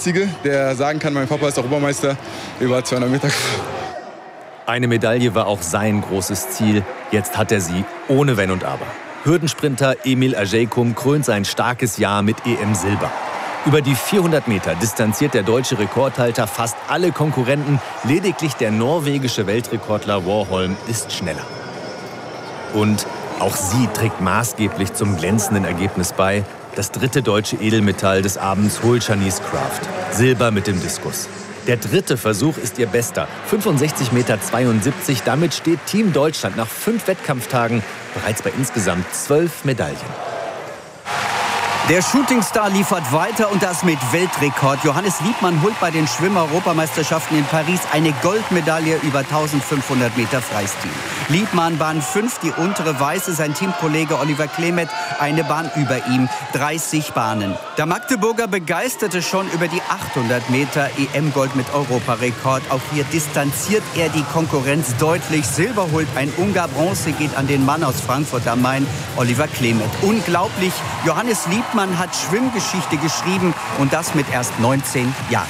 Einzige, der sagen kann, mein Papa ist Europameister über 200 Meter gefahren. Eine Medaille war auch sein großes Ziel. Jetzt hat er sie ohne Wenn und Aber. Hürdensprinter Emil Ajaykum krönt sein starkes Jahr mit EM-Silber. Über die 400 Meter distanziert der deutsche Rekordhalter fast alle Konkurrenten. Lediglich der norwegische Weltrekordler Warholm ist schneller. Und auch sie trägt maßgeblich zum glänzenden Ergebnis bei. Das dritte deutsche Edelmetall des Abends holt Shanice Kraft. Silber mit dem Diskus. Der dritte Versuch ist ihr bester. 65,72 Meter. Damit steht Team Deutschland nach 5 Wettkampftagen bereits bei insgesamt 12 Medaillen. Der Shootingstar liefert weiter und das mit Weltrekord. Johannes Liebmann holt bei den Schwimm-Europameisterschaften in Paris eine Goldmedaille über 1500 Meter Freistil. Liebmann Bahn 5, die untere weiße, sein Teamkollege Oliver Klemet eine Bahn über ihm, 30 Bahnen. Der Magdeburger begeisterte schon über die 800 Meter EM-Gold mit Europarekord. Auch hier distanziert er die Konkurrenz deutlich. Silber holt ein Ungar, Bronze geht an den Mann aus Frankfurt am Main, Oliver Klemet. Unglaublich, Johannes Liebmann hat Schwimmgeschichte geschrieben und das mit erst 19 Jahren.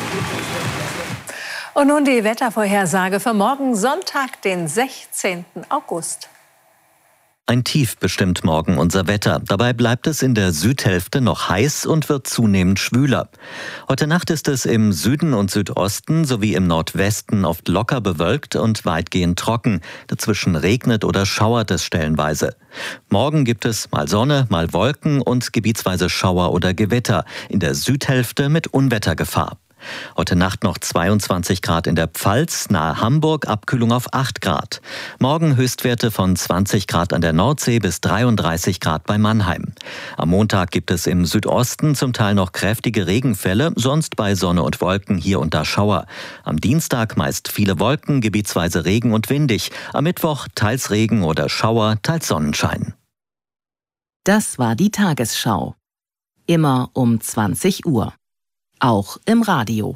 Und nun die Wettervorhersage für morgen Sonntag, den 16. August. Ein Tief bestimmt morgen unser Wetter. Dabei bleibt es in der Südhälfte noch heiß und wird zunehmend schwüler. Heute Nacht ist es im Süden und Südosten sowie im Nordwesten oft locker bewölkt und weitgehend trocken. Dazwischen regnet oder schauert es stellenweise. Morgen gibt es mal Sonne, mal Wolken und gebietsweise Schauer oder Gewitter. In der Südhälfte mit Unwettergefahr. Heute Nacht noch 22 Grad in der Pfalz, nahe Hamburg, Abkühlung auf 8 Grad. Morgen Höchstwerte von 20 Grad an der Nordsee bis 33 Grad bei Mannheim. Am Montag gibt es im Südosten zum Teil noch kräftige Regenfälle, sonst bei Sonne und Wolken hier und da Schauer. Am Dienstag meist viele Wolken, gebietsweise Regen und windig. Am Mittwoch teils Regen oder Schauer, teils Sonnenschein. Das war die Tagesschau. Immer um 20 Uhr. Auch im Radio.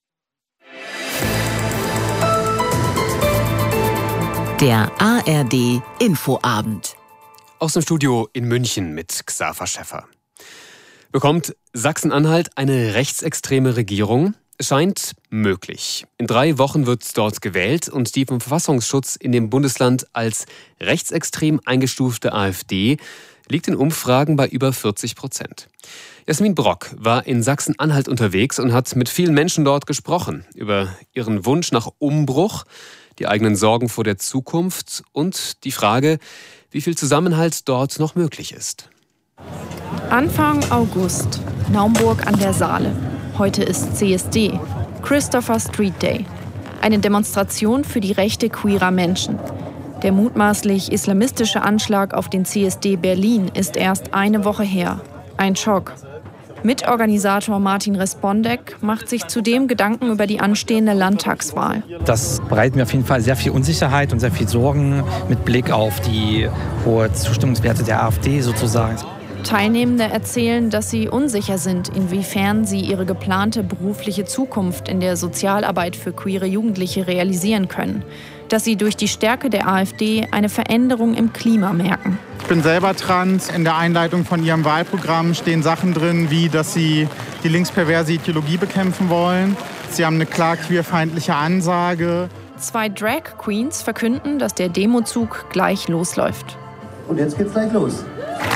Der ARD Infoabend. Aus dem Studio in München mit Xaver Schäffer. Bekommt Sachsen-Anhalt eine rechtsextreme Regierung? Es scheint möglich. In 3 Wochen wird dort gewählt und die vom Verfassungsschutz in dem Bundesland als rechtsextrem eingestufte AfD liegt in Umfragen bei über 40%. Jasmin Brock war in Sachsen-Anhalt unterwegs und hat mit vielen Menschen dort gesprochen über ihren Wunsch nach Umbruch, die eigenen Sorgen vor der Zukunft und die Frage, wie viel Zusammenhalt dort noch möglich ist. Anfang August, Naumburg an der Saale. Heute ist CSD, Christopher Street Day. Eine Demonstration für die Rechte queerer Menschen. Der mutmaßlich islamistische Anschlag auf den CSD Berlin ist erst eine Woche her. Ein Schock. Mitorganisator Martin Respondek macht sich zudem Gedanken über die anstehende Landtagswahl. Das bereitet mir auf jeden Fall sehr viel Unsicherheit und sehr viel Sorgen mit Blick auf die hohen Zustimmungswerte der AfD sozusagen. Teilnehmende erzählen, dass sie unsicher sind, inwiefern sie ihre geplante berufliche Zukunft in der Sozialarbeit für queere Jugendliche realisieren können. Dass sie durch die Stärke der AfD eine Veränderung im Klima merken. Ich bin selber trans. In der Einleitung von ihrem Wahlprogramm stehen Sachen drin, wie dass sie die linksperverse Ideologie bekämpfen wollen. Sie haben eine klar queerfeindliche Ansage. 2 Drag Queens verkünden, dass der Demozug gleich losläuft. Und jetzt geht's gleich los.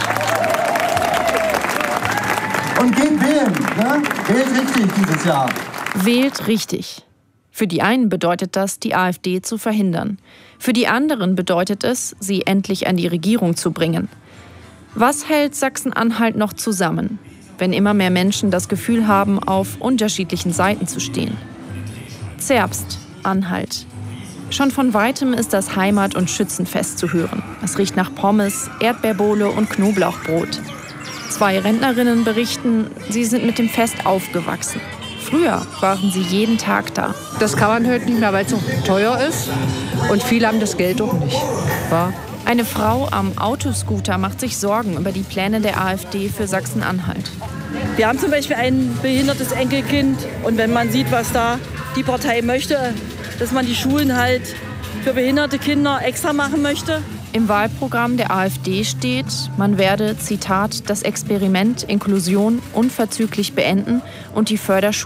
Und geht wählen, ne? Wählt richtig dieses Jahr. Wählt richtig. Für die einen bedeutet das, die AfD zu verhindern. Für die anderen bedeutet es, sie endlich an die Regierung zu bringen. Was hält Sachsen-Anhalt noch zusammen, wenn immer mehr Menschen das Gefühl haben, auf unterschiedlichen Seiten zu stehen? Zerbst, Anhalt. Schon von Weitem ist das Heimat- und Schützenfest zu hören. Es riecht nach Pommes, Erdbeerbohle und Knoblauchbrot. 2 Rentnerinnen berichten, sie sind mit dem Fest aufgewachsen. Früher waren sie jeden Tag da. Das kann man heute nicht mehr, weil es so teuer ist. Und viele haben das Geld auch nicht. Ja. Eine Frau am Autoscooter macht sich Sorgen über die Pläne der AfD für Sachsen-Anhalt. Wir haben zum Beispiel ein behindertes Enkelkind. Und wenn man sieht, was da die Partei möchte, dass man die Schulen halt für behinderte Kinder extra machen möchte. Im Wahlprogramm der AfD steht, man werde, Zitat, das Experiment Inklusion unverzüglich beenden und die Förderschule